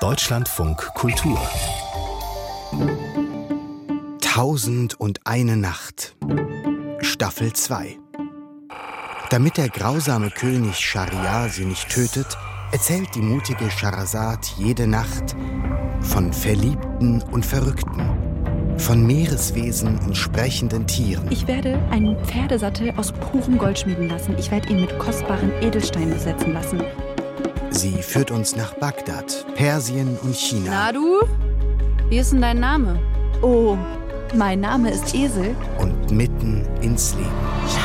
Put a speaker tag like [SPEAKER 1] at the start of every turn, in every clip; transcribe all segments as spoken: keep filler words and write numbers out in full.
[SPEAKER 1] Deutschlandfunk Kultur. Tausend und eine Nacht. Staffel zwei. Damit der grausame König Schahriar sie nicht tötet, erzählt die mutige Schehersad jede Nacht von Verliebten und Verrückten, von Meereswesen und sprechenden Tieren.
[SPEAKER 2] Ich werde einen Pferdesattel aus purem Gold schmieden lassen. Ich werde ihn mit kostbaren Edelsteinen besetzen lassen.
[SPEAKER 1] Sie führt uns nach Bagdad, Persien und China.
[SPEAKER 3] Na du? Wie ist denn dein Name?
[SPEAKER 2] Oh, mein Name ist Esel.
[SPEAKER 1] Und mitten ins Leben.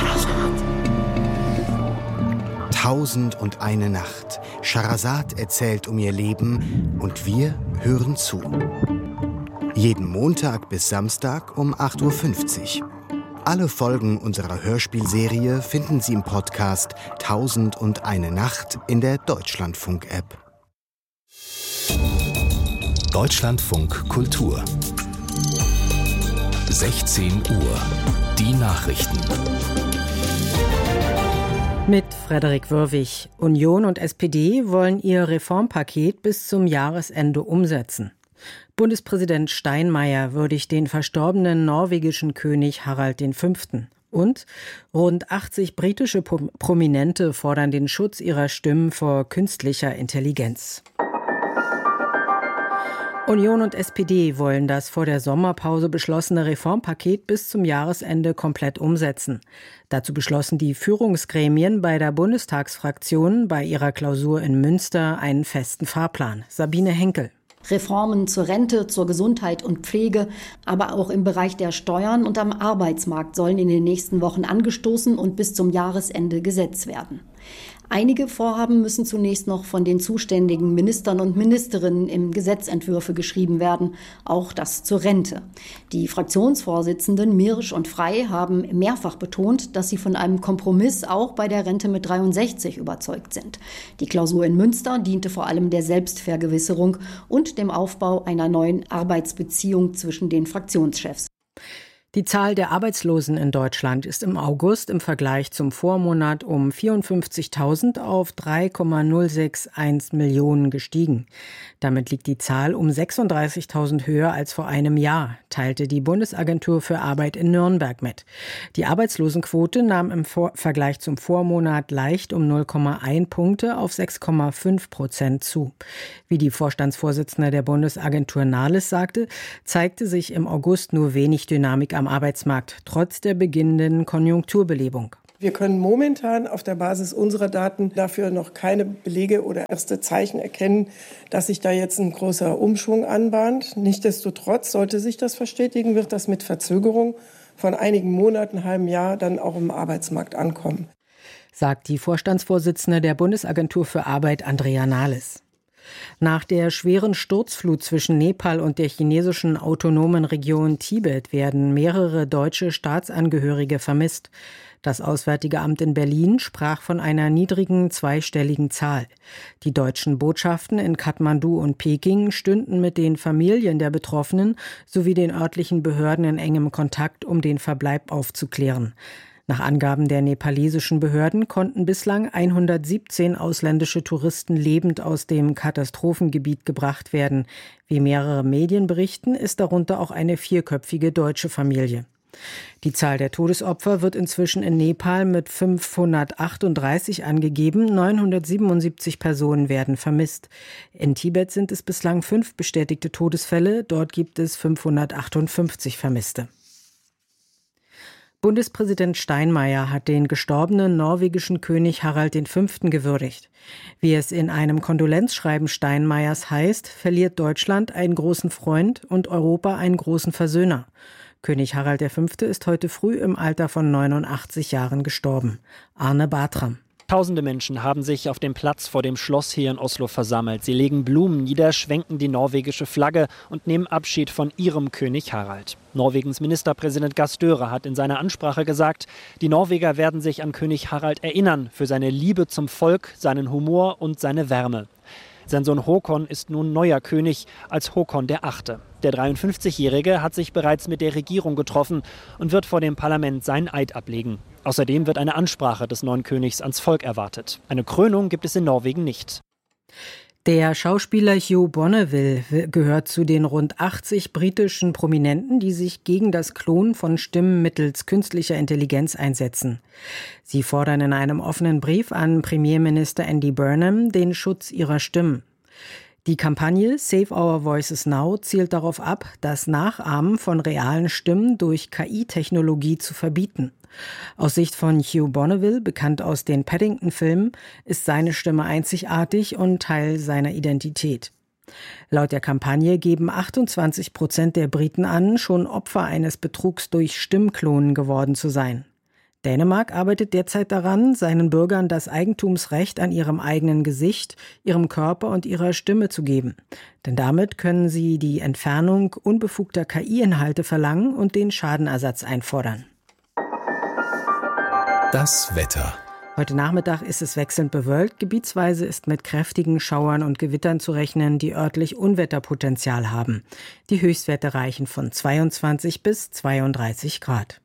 [SPEAKER 1] Tausend und eine Nacht. Schehersad erzählt um ihr Leben und wir hören zu. Jeden Montag bis Samstag um acht Uhr fünfzig. Alle Folgen unserer Hörspielserie finden Sie im Podcast Tausend und eine Nacht in der Deutschlandfunk-App. Deutschlandfunk Kultur. sechzehn Uhr. Die Nachrichten.
[SPEAKER 4] Mit Frederik Wörwig. Union und S P D wollen ihr Reformpaket bis zum Jahresende umsetzen. Bundespräsident Steinmeier würdigt den verstorbenen norwegischen König Harald der Fünfte. Und rund achtzig britische Prominente fordern den Schutz ihrer Stimmen vor künstlicher Intelligenz. Union und S P D wollen das vor der Sommerpause beschlossene Reformpaket bis zum Jahresende komplett umsetzen. Dazu beschlossen die Führungsgremien bei der Bundestagsfraktion bei ihrer Klausur in Münster einen festen Fahrplan. Sabine Henkel.
[SPEAKER 5] Reformen zur Rente, zur Gesundheit und Pflege, aber auch im Bereich der Steuern und am Arbeitsmarkt sollen in den nächsten Wochen angestoßen und bis zum Jahresende gesetzt werden. Einige Vorhaben müssen zunächst noch von den zuständigen Ministern und Ministerinnen in Gesetzentwürfe geschrieben werden, auch das zur Rente. Die Fraktionsvorsitzenden Mirisch und Frey haben mehrfach betont, dass sie von einem Kompromiss auch bei der Rente mit dreiundsechzig überzeugt sind. Die Klausur in Münster diente vor allem der Selbstvergewisserung und dem Aufbau einer neuen Arbeitsbeziehung zwischen den Fraktionschefs.
[SPEAKER 4] Die Zahl der Arbeitslosen in Deutschland ist im August im Vergleich zum Vormonat um vierundfünfzigtausend auf drei Komma null sechs eins Millionen gestiegen. Damit liegt die Zahl um sechsunddreißigtausend höher als vor einem Jahr, teilte die Bundesagentur für Arbeit in Nürnberg mit. Die Arbeitslosenquote nahm im Vor- Vergleich zum Vormonat leicht um null Komma eins Punkte auf sechs Komma fünf Prozent zu. Wie die Vorstandsvorsitzende der Bundesagentur Nahles sagte, zeigte sich im August nur wenig Dynamik am Arbeitsmarkt, trotz der beginnenden Konjunkturbelebung.
[SPEAKER 6] Wir können momentan auf der Basis unserer Daten dafür noch keine Belege oder erste Zeichen erkennen, dass sich da jetzt ein großer Umschwung anbahnt. Nichtsdestotrotz, sollte sich das verstetigen, wird das mit Verzögerung von einigen Monaten, einem halben Jahr dann auch im Arbeitsmarkt ankommen,
[SPEAKER 4] sagt die Vorstandsvorsitzende der Bundesagentur für Arbeit, Andrea Nahles. Nach der schweren Sturzflut zwischen Nepal und der chinesischen autonomen Region Tibet werden mehrere deutsche Staatsangehörige vermisst. Das Auswärtige Amt in Berlin sprach von einer niedrigen zweistelligen Zahl. Die deutschen Botschaften in Kathmandu und Peking stünden mit den Familien der Betroffenen sowie den örtlichen Behörden in engem Kontakt, um den Verbleib aufzuklären. Nach Angaben der nepalesischen Behörden konnten bislang hundertsiebzehn ausländische Touristen lebend aus dem Katastrophengebiet gebracht werden. Wie mehrere Medien berichten, ist darunter auch eine vierköpfige deutsche Familie. Die Zahl der Todesopfer wird inzwischen in Nepal mit fünfhundertachtunddreißig angegeben, neunhundertsiebenundsiebzig Personen werden vermisst. In Tibet sind es bislang fünf bestätigte Todesfälle, dort gibt es fünfhundertachtundfünfzig Vermisste. Bundespräsident Steinmeier hat den gestorbenen norwegischen König Harald der Fünfte gewürdigt. Wie es in einem Kondolenzschreiben Steinmeiers heißt, verliert Deutschland einen großen Freund und Europa einen großen Versöhner. König Harald der Fünfte ist heute früh im Alter von neunundachtzig Jahren gestorben. Arne Bartram.
[SPEAKER 7] Tausende Menschen haben sich auf dem Platz vor dem Schloss hier in Oslo versammelt. Sie legen Blumen nieder, schwenken die norwegische Flagge und nehmen Abschied von ihrem König Harald. Norwegens Ministerpräsident Gahr Støre hat in seiner Ansprache gesagt, die Norweger werden sich an König Harald erinnern für seine Liebe zum Volk, seinen Humor und seine Wärme. Sein Sohn Håkon ist nun neuer König als Håkon der Achte. Der dreiundfünfzigjährige hat sich bereits mit der Regierung getroffen und wird vor dem Parlament seinen Eid ablegen. Außerdem wird eine Ansprache des neuen Königs ans Volk erwartet. Eine Krönung gibt es in Norwegen nicht.
[SPEAKER 4] Der Schauspieler Hugh Bonneville gehört zu den rund achtzig britischen Prominenten, die sich gegen das Klonen von Stimmen mittels künstlicher Intelligenz einsetzen. Sie fordern in einem offenen Brief an Premierminister Andy Burnham den Schutz ihrer Stimmen. Die Kampagne Save Our Voices Now zielt darauf ab, das Nachahmen von realen Stimmen durch K I-Technologie zu verbieten. Aus Sicht von Hugh Bonneville, bekannt aus den Paddington-Filmen, ist seine Stimme einzigartig und Teil seiner Identität. Laut der Kampagne geben achtundzwanzig Prozent der Briten an, schon Opfer eines Betrugs durch Stimmklonen geworden zu sein. Dänemark arbeitet derzeit daran, seinen Bürgern das Eigentumsrecht an ihrem eigenen Gesicht, ihrem Körper und ihrer Stimme zu geben. Denn damit können sie die Entfernung unbefugter K I-Inhalte verlangen und den Schadenersatz einfordern.
[SPEAKER 8] Das Wetter.
[SPEAKER 4] Heute Nachmittag ist es wechselnd bewölkt. Gebietsweise ist mit kräftigen Schauern und Gewittern zu rechnen, die örtlich Unwetterpotenzial haben. Die Höchstwerte reichen von zweiundzwanzig bis zweiunddreißig Grad.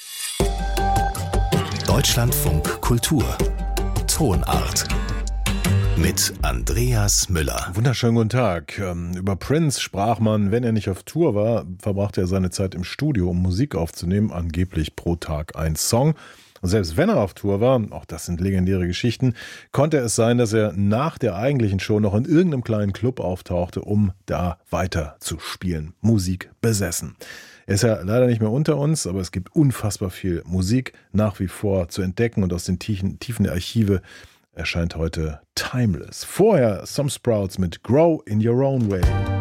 [SPEAKER 8] Deutschlandfunk Kultur. Tonart. Mit Andreas Müller.
[SPEAKER 9] Wunderschönen guten Tag. Über Prince sprach man, wenn er nicht auf Tour war, verbrachte er seine Zeit im Studio, um Musik aufzunehmen, angeblich pro Tag ein Song. Und selbst wenn er auf Tour war, auch das sind legendäre Geschichten, konnte es sein, dass er nach der eigentlichen Show noch in irgendeinem kleinen Club auftauchte, um da weiter zu spielen. Musik besessen. Er ist ja leider nicht mehr unter uns, aber es gibt unfassbar viel Musik nach wie vor zu entdecken und aus den Tiefen, Tiefen der Archive erscheint heute Timeless. Vorher Some Sprouts mit Grow in Your Own Way.